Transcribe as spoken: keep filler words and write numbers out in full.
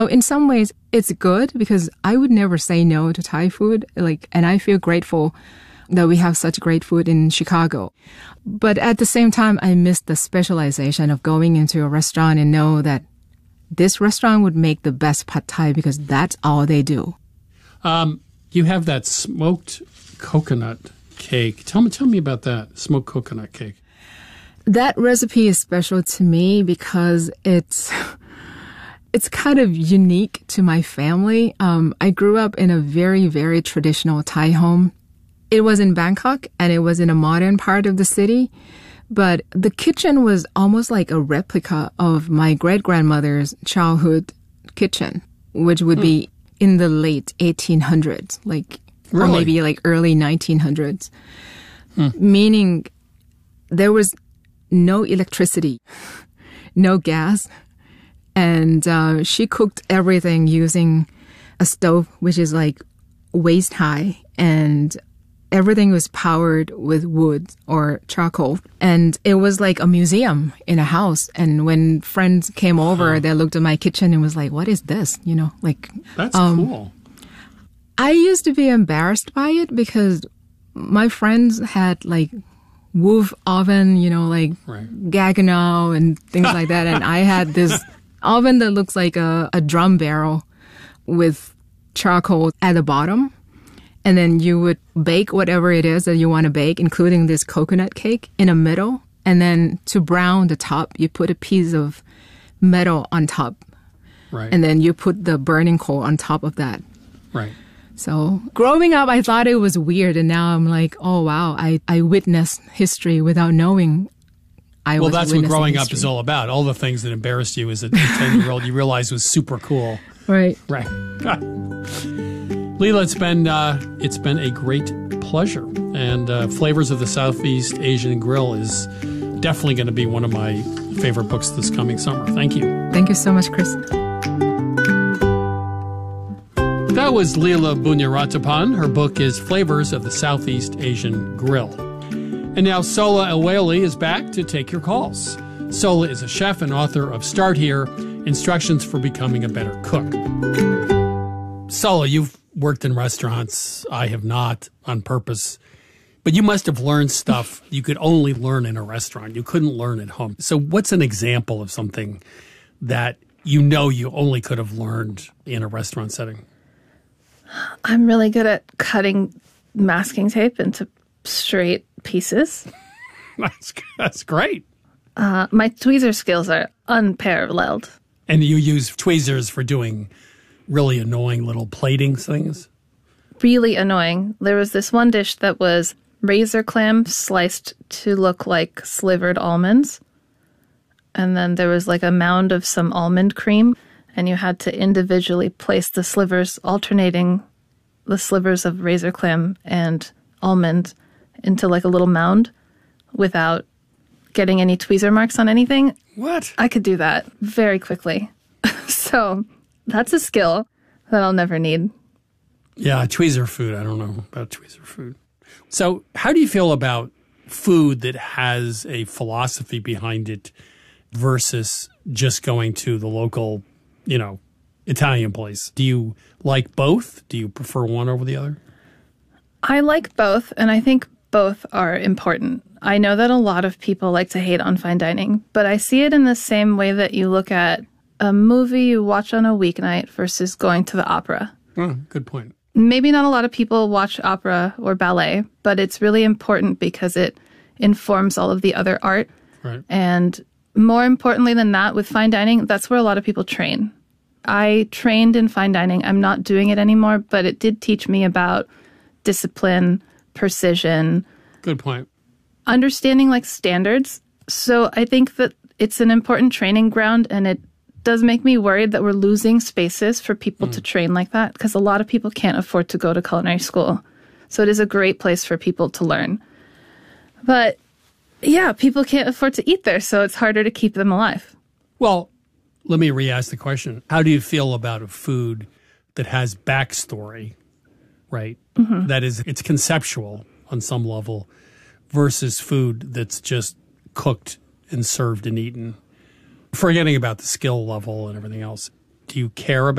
So in some ways, it's good because I would never say no to Thai food. Like, and I feel grateful that we have such great food in Chicago. But at the same time, I miss the specialization of going into a restaurant and know that this restaurant would make the best pad Thai because that's all they do. Um, you have that smoked coconut cake. Tell me, tell me about that smoked coconut cake. That recipe is special to me because it's it's kind of unique to my family. Um, I grew up in a very, very traditional Thai home. It was in Bangkok and it was in a modern part of the city. But the kitchen was almost like a replica of my great-grandmother's childhood kitchen, which would mm. be in the late eighteen hundreds, like, really? Or maybe like early nineteen hundreds. Mm. Meaning there was no electricity, no gas. And uh, she cooked everything using a stove, which is like waist high, and everything was powered with wood or charcoal. And it was like a museum in a house. And when friends came over, huh. they looked at my kitchen and was like, what is this? You know, like... That's um, cool. I used to be embarrassed by it because my friends had like Wolf oven, you know, like right. Gaggenau and things like that. And I had this oven that looks like a, a drum barrel with charcoal at the bottom. And then you would bake whatever it is that you want to bake, including this coconut cake in the middle. And then to brown the top, you put a piece of metal on top. Right. And then you put the burning coal on top of that. Right. So growing up, I thought it was weird. And now I'm like, oh, wow, I, I witnessed history without knowing I well, was that's what growing history. up is all about. All the things that embarrassed you as a ten-year-old you realized was super cool. Right. Right. Leela, it's been, uh, it's been a great pleasure. And uh, Flavors of the Southeast Asian Grill is definitely going to be one of my favorite books this coming summer. Thank you. Thank you so much, Chris. That was Leela Punyaratapan. Her book is Flavors of the Southeast Asian Grill. And now Sola Awele is back to take your calls. Sola is a chef and author of Start Here, Instructions for Becoming a Better Cook. Sola, you've worked in restaurants. I have not, on purpose. But you must have learned stuff you could only learn in a restaurant. You couldn't learn at home. So what's an example of something that you know you only could have learned in a restaurant setting? I'm really good at cutting masking tape into straight pieces. That's, that's great. Uh, my tweezer skills are unparalleled. And you use tweezers for doing really annoying little plating things? Really annoying. There was this one dish that was razor clam sliced to look like slivered almonds. And then there was like a mound of some almond cream. And you had to individually place the slivers, alternating the slivers of razor clam and almond into like a little mound without getting any tweezer marks on anything. What? I could do that very quickly. So that's a skill that I'll never need. Yeah, tweezer food. I don't know about tweezer food. So how do you feel about food that has a philosophy behind it versus just going to the local, you know, Italian place? Do you like both? Do you prefer one over the other? I like both, and I think both are important. I know that a lot of people like to hate on fine dining, but I see it in the same way that you look at a movie you watch on a weeknight versus going to the opera. Oh, good point. Maybe not a lot of people watch opera or ballet, but it's really important because it informs all of the other art. Right. And more importantly than that, with fine dining, that's where a lot of people train. I trained in fine dining. I'm not doing it anymore, but it did teach me about discipline, precision. Good point. Understanding like standards. So I think that it's an important training ground, and it does make me worried that we're losing spaces for people mm. to train like that, because a lot of people can't afford to go to culinary school. So it is a great place for people to learn. But yeah, people can't afford to eat there, so it's harder to keep them alive. Well, let me re-ask the question. How do you feel about a food that has backstory, right? Mm-hmm. That is, it's conceptual on some level versus food that's just cooked and served and eaten? Forgetting about the skill level and everything else. do you care about